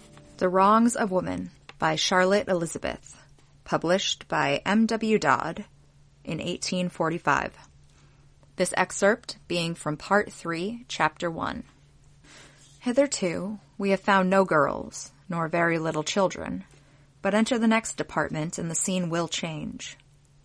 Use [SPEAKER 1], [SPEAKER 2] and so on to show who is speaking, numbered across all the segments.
[SPEAKER 1] The Wrongs of Woman by Charlotte Elizabeth, published by M.W. Dodd in 1845. This excerpt being from Part 3, Chapter 1. Hitherto, we have found no girls, nor very little children, but enter the next apartment and the scene will change.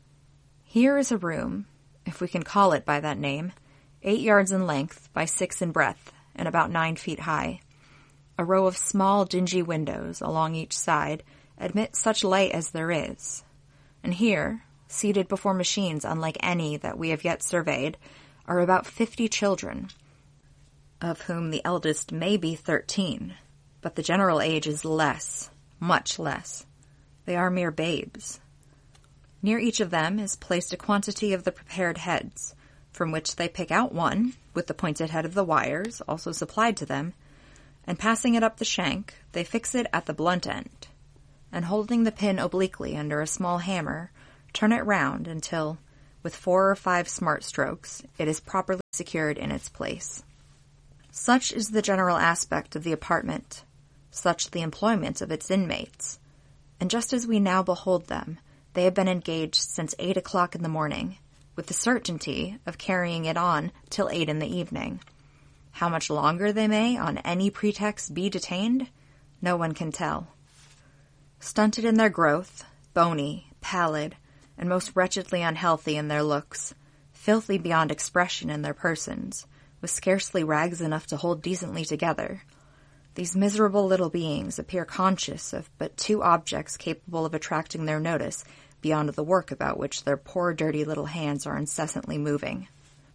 [SPEAKER 1] Here is a room, if we can call it by that name, 8 yards in length by 6 in breadth and about 9 feet high. A row of small, dingy windows along each side admit such light as there is. And here, seated before machines unlike any that we have yet surveyed, are about 50 children, of whom the eldest may be 13, but the general age is less, much less. They are mere babes. Near each of them is placed a quantity of the prepared heads, from which they pick out one, with the pointed head of the wires, also supplied to them, and passing it up the shank, they fix it at the blunt end, and holding the pin obliquely under a small hammer, turn it round until, with 4 or 5 smart strokes, it is properly secured in its place. Such is the general aspect of the apartment, such the employment of its inmates, and just as we now behold them, they have been engaged since 8 o'clock in the morning, with the certainty of carrying it on till 8 in the evening. How much longer they may, on any pretext, be detained, no one can tell. Stunted in their growth, bony, pallid, and most wretchedly unhealthy in their looks, filthy beyond expression in their persons, with scarcely rags enough to hold decently together, these miserable little beings appear conscious of but 2 objects capable of attracting their notice beyond the work about which their poor dirty little hands are incessantly moving.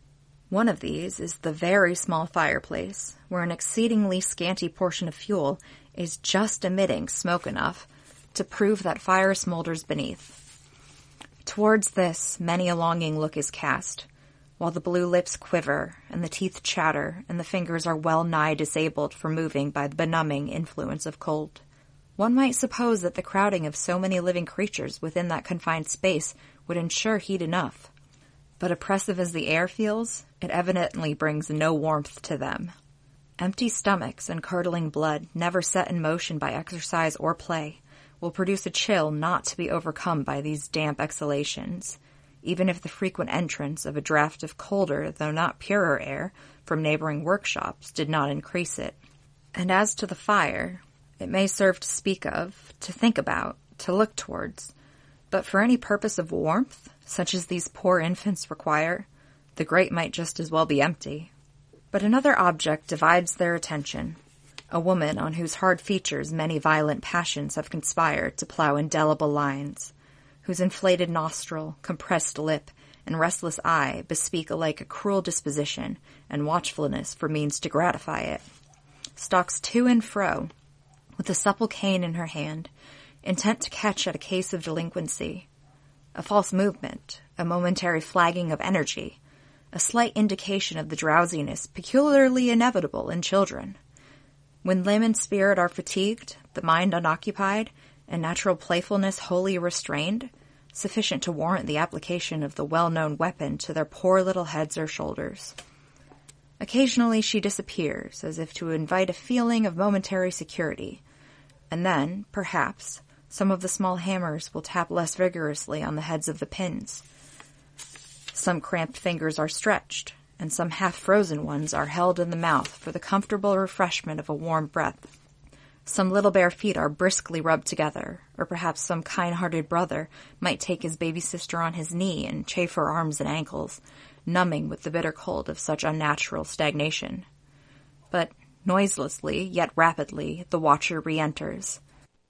[SPEAKER 1] One of these is the very small fireplace, where an exceedingly scanty portion of fuel is just emitting smoke enough to prove that fire smolders beneath. Towards this, many a longing look is cast, while the blue lips quiver, and the teeth chatter, and the fingers are well nigh disabled from moving by the benumbing influence of cold. One might suppose that the crowding of so many living creatures within that confined space would ensure heat enough. But oppressive as the air feels, it evidently brings no warmth to them. Empty stomachs and curdling blood, never set in motion by exercise or play, will produce a chill not to be overcome by these damp exhalations, even if the frequent entrance of a draught of colder, though not purer air, from neighboring workshops did not increase it. And as to the fire, it may serve to speak of, to think about, to look towards, but for any purpose of warmth, such as these poor infants require, the grate might just as well be empty. But another object divides their attention, a woman on whose hard features many violent passions have conspired to plow indelible lines, whose inflated nostril, compressed lip, and restless eye bespeak alike a cruel disposition and watchfulness for means to gratify it, stalks to and fro, with a supple cane in her hand, intent to catch at a case of delinquency. A false movement, a momentary flagging of energy, a slight indication of the drowsiness peculiarly inevitable in children. When limb and spirit are fatigued, the mind unoccupied, and natural playfulness wholly restrained, sufficient to warrant the application of the well-known weapon to their poor little heads or shoulders. Occasionally she disappears, as if to invite a feeling of momentary security, and then, perhaps, some of the small hammers will tap less vigorously on the heads of the pins. Some cramped fingers are stretched, and some half-frozen ones are held in the mouth for the comfortable refreshment of a warm breath. Some little bare feet are briskly rubbed together, or perhaps some kind-hearted brother might take his baby sister on his knee and chafe her arms and ankles, numbing with the bitter cold of such unnatural stagnation. But noiselessly, yet rapidly, the watcher re-enters.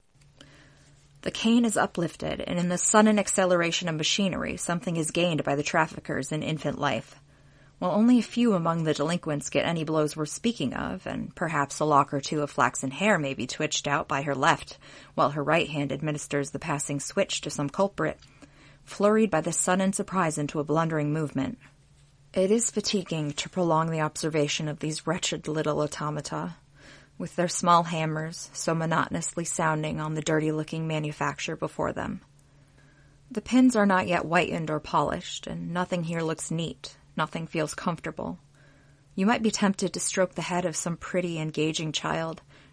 [SPEAKER 1] The cane is uplifted, and in the sudden acceleration of machinery, something is gained by the traffickers in infant life. While only a few among the delinquents get any blows worth speaking of, and perhaps a lock or 2 of flaxen hair may be twitched out by her left, while her right hand administers the passing switch to some culprit, flurried by the sudden surprise into a blundering movement. It is fatiguing to prolong the observation of these wretched little automata, with their small hammers so monotonously sounding on the dirty-looking manufacture before them. The pins are not yet whitened or polished, and nothing here looks neat, nothing feels comfortable. You might be tempted to stroke the head of some pretty, engaging child,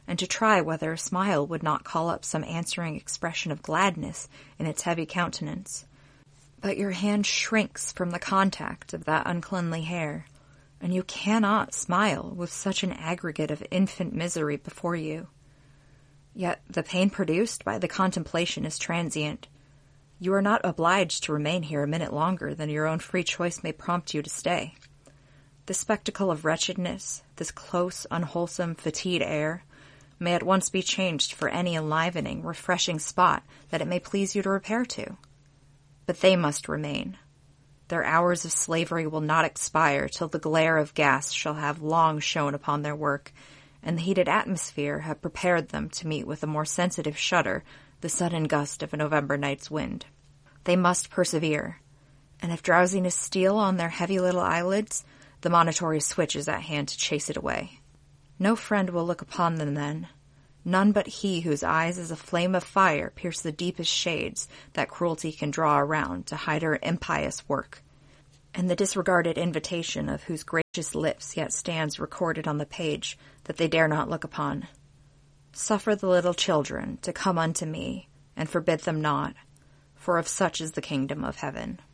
[SPEAKER 1] and to try whether a smile would not call up some answering expression of gladness in its heavy countenance. But your hand shrinks from the contact of that uncleanly hair, and you cannot smile with such an aggregate of infant misery before you. Yet the pain produced by the contemplation is transient. You are not obliged to remain here a minute longer than your own free choice may prompt you to stay. The spectacle of wretchedness, this close, unwholesome, fatigued air, may at once be changed for any enlivening, refreshing spot that it may please you to repair to. But they must remain. Their hours of slavery will not expire till the glare of gas shall have long shone upon their work, and the heated atmosphere have prepared them to meet with a more sensitive shudder the sudden gust of a November night's wind. They must persevere, and if drowsiness steal on their heavy little eyelids, the monitory switch is at hand to chase it away. No friend will look upon them then, none but he whose eyes as a flame of fire pierce the deepest shades that cruelty can draw around to hide her impious work, and the disregarded invitation of whose gracious lips yet stands recorded on the page that they dare not look upon. Suffer the little children to come unto me, and forbid them not, for of such is the kingdom of heaven.